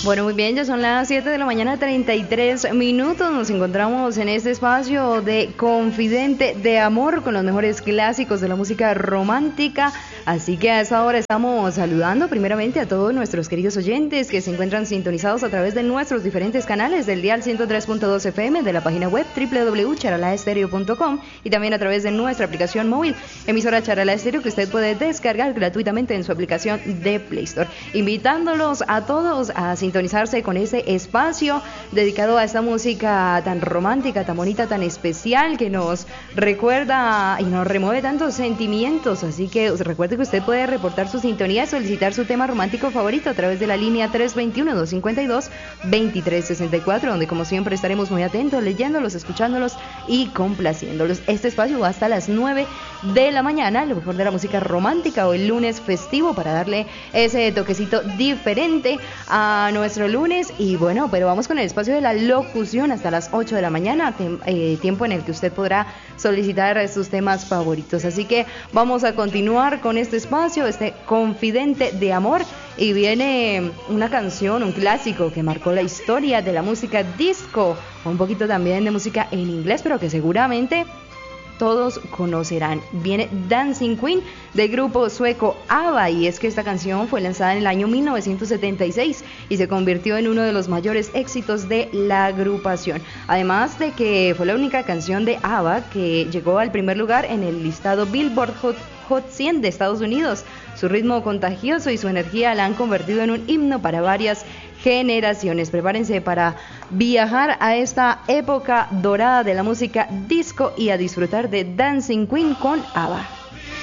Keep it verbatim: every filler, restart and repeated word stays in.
Bueno, muy bien, ya son las siete de la mañana, treinta y tres minutos. Nos encontramos en este espacio de Confidente de Amor con los mejores clásicos de la música romántica. Así que a esta hora estamos saludando primeramente a todos nuestros queridos oyentes que se encuentran sintonizados a través de nuestros diferentes canales del dial ciento tres punto dos F M, de la página web doble u doble u doble u punto charala estéreo punto com y también a través de nuestra aplicación móvil, emisora Charala Estéreo, que usted puede descargar gratuitamente en su aplicación de Play Store. Invitándolos a todos a sintonizarse con este espacio dedicado a esta música tan romántica, tan bonita, tan especial, que nos recuerda y nos remueve tantos sentimientos. Así que recuerde que usted puede reportar su sintonía y solicitar su tema romántico favorito a través de la línea tres dos uno, dos cinco dos, dos tres seis cuatro, donde como siempre estaremos muy atentos, leyéndolos, escuchándolos y complaciéndolos. Este espacio va hasta las nueve de la mañana, lo mejor de la música romántica, o el lunes festivo, para darle ese toquecito diferente a nuestro lunes. Y bueno, pero vamos con el espacio de la locución hasta las ocho de la mañana, tem- eh, tiempo en el que usted podrá solicitar sus temas favoritos. Así que vamos a continuar con este espacio, este Confidente de Amor, y viene una canción, un clásico que marcó la historia de la música disco, un poquito también de música en inglés, pero que seguramente todos conocerán. Viene Dancing Queen del grupo sueco ABBA, y es que esta canción fue lanzada en el año mil novecientos setenta y seis y se convirtió en uno de los mayores éxitos de la agrupación, además de que fue la única canción de ABBA que llegó al primer lugar en el listado Billboard Hot Hot cien de Estados Unidos. Su ritmo contagioso y su energía la han convertido en un himno para varias generaciones. Prepárense para viajar a esta época dorada de la música disco y a disfrutar de Dancing Queen con ABBA.